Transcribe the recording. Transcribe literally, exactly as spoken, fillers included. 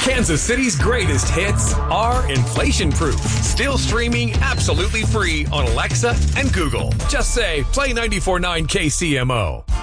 Kansas City's greatest hits are inflation-proof. Still streaming absolutely free on Alexa and Google. Just say, play ninety-four point nine K C M O.